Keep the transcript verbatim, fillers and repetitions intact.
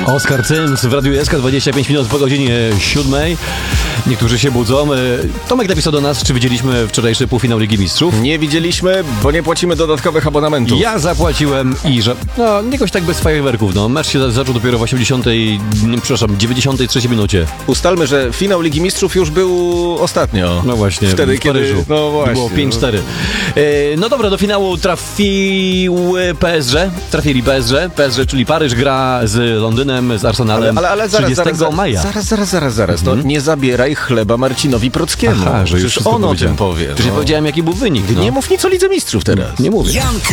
Oskar Cyms w Radiu S K, dwadzieścia pięć minut po godzinie siódmej. Niektórzy się budzą. Tomek napisał do nas, czy widzieliśmy wczorajszy półfinał Ligi Mistrzów. Nie widzieliśmy, bo nie płacimy dodatkowych abonamentów. Ja zapłaciłem i że... No, jakoś tak bez fajerwerków, no. Mecz się zaczął dopiero w osiemdziesiątej, przepraszam, dziewięćdziesiątej trzeciej minucie. Ustalmy, że finał Ligi Mistrzów już był ostatnio. No właśnie, wtedy, w Paryżu. Kiedy... No właśnie. Było pięć cztery. E, no dobra, do finału trafiły P S G. Trafili P S G. P S G, czyli Paryż gra z Londynem, z Arsenalem. Ale, ale, ale zaraz, trzydziestego zaraz, maja. Zaraz, zaraz, zaraz, zaraz. Mhm. To nie zabieraj chleba Marcinowi Prockiemu. Aha, że już Przecież on o tym powie. Przecież No. nie powiedziałem, jaki był wynik. No. Nie mów nic o Lidze Mistrzów teraz. Nie mówię. Janka